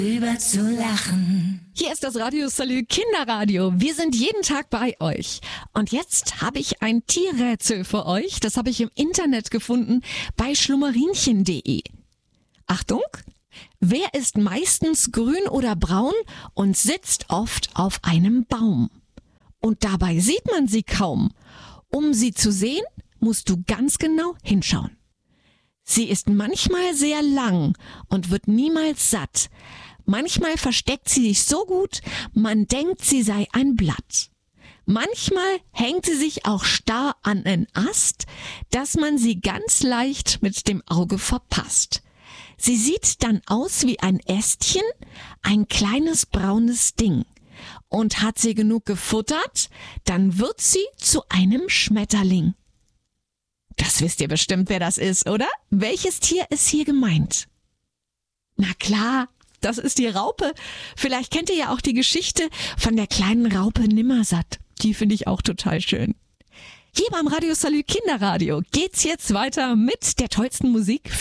Über zu lachen. Hier ist das Radio Salü Kinderradio. Wir sind jeden Tag bei euch. Und jetzt habe ich ein Tierrätsel für euch. Das habe ich im Internet gefunden bei schlummerinchen.de. Achtung! Wer ist meistens grün oder braun und sitzt oft auf einem Baum? Und dabei sieht man sie kaum. Um sie zu sehen, musst du ganz genau hinschauen. Sie ist manchmal sehr lang und wird niemals satt. Manchmal versteckt sie sich so gut, man denkt, sie sei ein Blatt. Manchmal hängt sie sich auch starr an einen Ast, dass man sie ganz leicht mit dem Auge verpasst. Sie sieht dann aus wie ein Ästchen, ein kleines braunes Ding. Und hat sie genug gefuttert, dann wird sie zu einem Schmetterling. Das wisst ihr bestimmt, wer das ist, oder? Welches Tier ist hier gemeint? Na klar, das ist die Raupe. Vielleicht kennt ihr ja auch die Geschichte von der kleinen Raupe Nimmersatt. Die finde ich auch total schön. Hier beim Radio Salü Kinderradio geht's jetzt weiter mit der tollsten Musik.